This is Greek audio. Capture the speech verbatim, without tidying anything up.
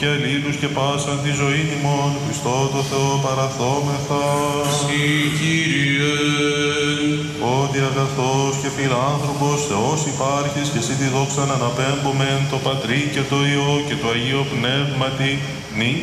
και αλλήλους και πάσαν τη ζωή ημών, Χριστό το Θεό παραθόμεθα. Συ Κύριε, ότι αγαθός και φιλάνθρωπος Θεός υπάρχεις και εσύ τη δόξα να αναπέμπομεν το Πατρί και το Υιό και το Αγίο Πνεύματι, νυν